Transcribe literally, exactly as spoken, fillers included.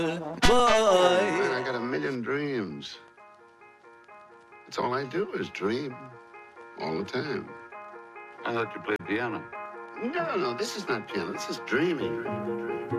Man, I got a million dreams. That's all I do is dream. All the time. I thought you played piano. No, no, this is not piano. This is dreaming.